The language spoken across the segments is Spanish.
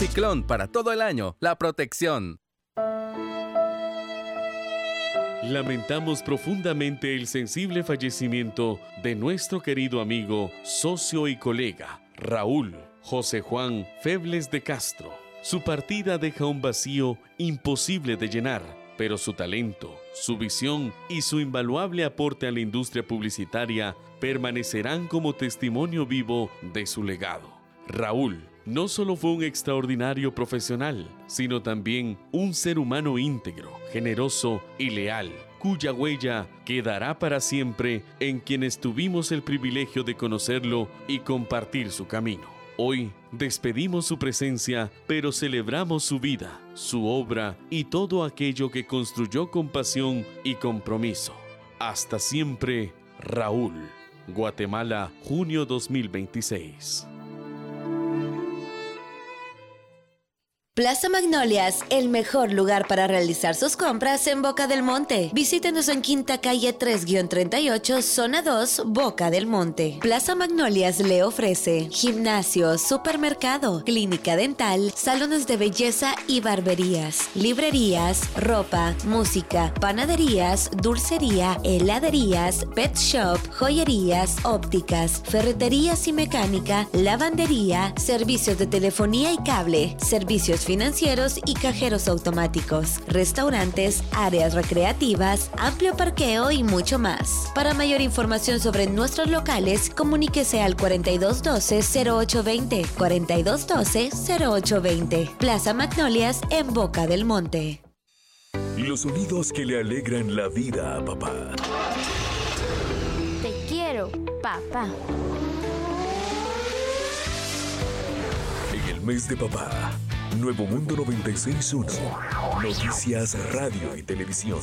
Ciclón para todo el año, la protección. Lamentamos profundamente el sensible fallecimiento de nuestro querido amigo, socio y colega, Raúl José Juan Febles de Castro. Su partida deja un vacío imposible de llenar, pero su talento, su visión y su invaluable aporte a la industria publicitaria permanecerán como testimonio vivo de su legado. Raúl no solo fue un extraordinario profesional, sino también un ser humano íntegro, generoso y leal, cuya huella quedará para siempre en quienes tuvimos el privilegio de conocerlo y compartir su camino. Hoy despedimos su presencia, pero celebramos su vida, su obra y todo aquello que construyó con pasión y compromiso. Hasta siempre, Raúl. Guatemala, junio 2026. Plaza Magnolias, el mejor lugar para realizar sus compras en Boca del Monte. Visítenos en Quinta Calle 3-38, Zona 2, Boca del Monte. Plaza Magnolias le ofrece gimnasio, supermercado, clínica dental, salones de belleza y barberías, librerías, ropa, música, panaderías, dulcería, heladerías, pet shop, joyerías, ópticas, ferreterías y mecánica, lavandería, servicios de telefonía y cable, servicios financieros y cajeros automáticos, restaurantes, áreas recreativas, amplio parqueo y mucho más. Para mayor información sobre nuestros locales, comuníquese al 4212-0820, 4212-0820. Plaza Magnolias en Boca del Monte. Los sonidos que le alegran la vida a papá. Te quiero, papá. En el mes de papá, Nuevo Mundo 96.1, noticias, radio y televisión.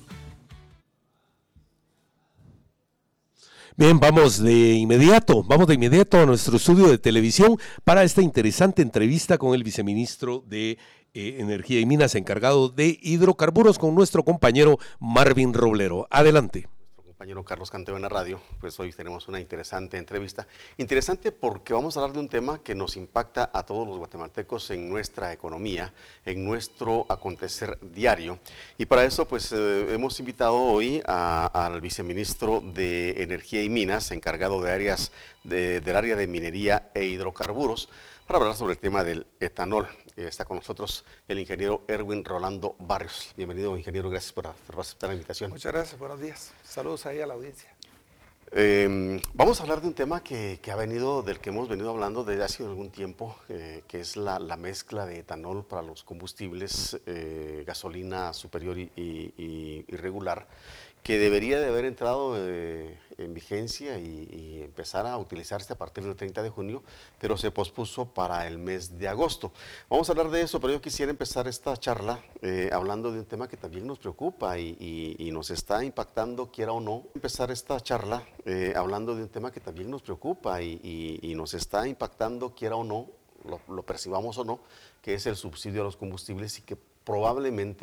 Bien, vamos de inmediato a nuestro estudio de televisión para esta interesante entrevista con el viceministro de Energía y Minas encargado de hidrocarburos con nuestro compañero Marvin Roblero. Adelante. Compañero Carlos Canteo en la radio, pues hoy tenemos una interesante entrevista. Interesante porque vamos a hablar de un tema que nos impacta a todos los guatemaltecos en nuestra economía, en nuestro acontecer diario. Y para eso pues hemos invitado hoy al viceministro de Energía y Minas, encargado de del área de minería e hidrocarburos, para hablar sobre el tema del etanol. Está con nosotros el ingeniero Erwin Rolando Barrios. Bienvenido, ingeniero, gracias por aceptar la invitación. Muchas gracias, buenos días. Saludos ahí a la audiencia. Vamos a hablar de un tema del que hemos venido hablando desde hace algún tiempo, que es la mezcla de etanol para los combustibles, gasolina superior y regular, que debería de haber entrado en vigencia y empezar a utilizarse a partir del 30 de junio, pero se pospuso para el mes de agosto. Vamos a hablar de eso, pero yo quisiera empezar esta charla hablando de un tema que también nos preocupa y nos está impactando, quiera o no. Hablando de un tema que también nos preocupa y nos está impactando, quiera o no, lo percibamos o no, que es el subsidio a los combustibles y que probablemente